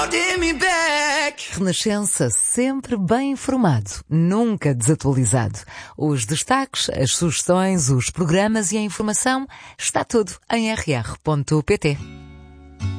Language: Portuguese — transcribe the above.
Renascença, sempre bem informado, nunca desatualizado. Os destaques, as sugestões, os programas e a informação, está tudo em rr.pt.